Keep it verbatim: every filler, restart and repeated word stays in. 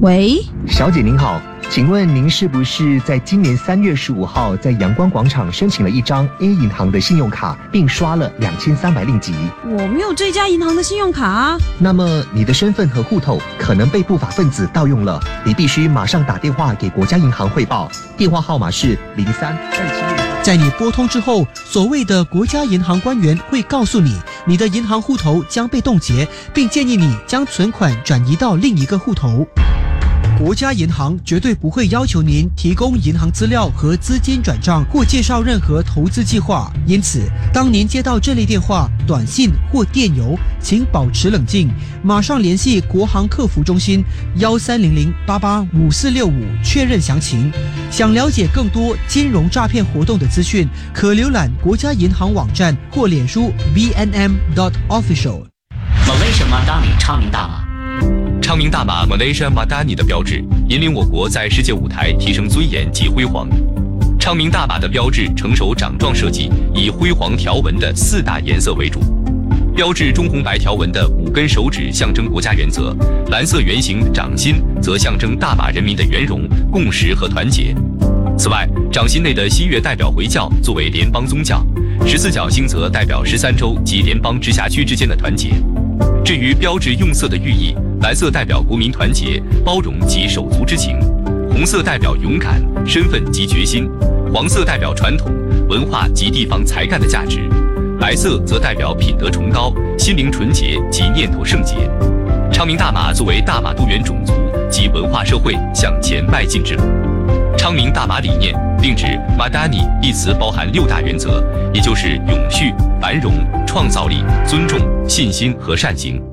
喂， 小姐您好，请问您是不是在今年三月十五号在阳光广场申请了一张 A 银行的信用卡，并刷了两千三百令吉？ 我没有这家银行的信用卡啊。 那么你的身份和户头可能被不法分子盗用了，你必须马上打电话给国家银行汇报，电话号码是零三二七六。 在你拨通之后，所谓的国家银行官员会告诉你，你的银行户头将被冻结，并建议你将存款转移到另一个户头。国家银行绝对不会要求您提供银行资料和资金转账或介绍任何投资计划，因此，当您接到这类电话、短信或电邮，请保持冷静，马上联系国行客服中心幺三零零八八五四六五确认详情。想了解更多金融诈骗活动的资讯，可浏览国家银行网站或脸书 B N M dot official。 Malaysia Madani 昌明大马。 昌明大马 Malaysia Madani 的标志引领我国在世界舞台提升尊严及辉煌。昌明大马的标志成熟掌状设计，以辉煌条纹的四大颜色为主。标志中红白条纹的五根手指象征国家原则，蓝色圆形掌心则象征大马人民的圆融、共识和团结。此外，掌心内的西月代表回教作为联邦宗教，十四角星则代表十三州及联邦直辖区之间的团结。至于标志用色的寓意，蓝色代表国民团结、包容及手足之情，红色代表勇敢、身份及决心，黄色代表传统、文化及地方才干的价值，白色则代表品德崇高、心灵纯洁及念头圣洁。昌明大马作为大马多元种族及文化社会向前迈进之路。昌明大马理念并指 Madani 一词包含六大原则，也就是永续、繁荣、创造力、尊重、信心和善行。